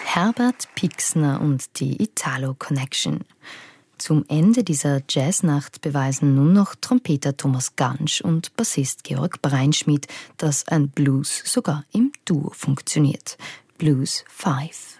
Herbert Pixner und die Italo Connection. Zum Ende dieser Jazznacht beweisen nun noch Trompeter Thomas Gansch und Bassist Georg Breinschmidt, dass ein Blues sogar im Duo funktioniert. Blues 5.